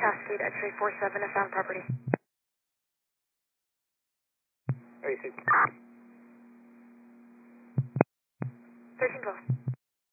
Cascade X-ray 47, I found property. Are you 1312.